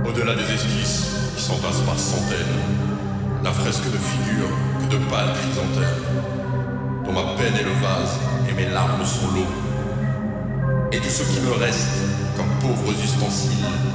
Au-delà des esquisses qui s'entassent par centaines, la fresque ne figure que de pâles chrysanthèmes, dont ma peine est le vase et mes larmes sont l'eau. Et tout ce qui me reste, comme pauvres ustensiles,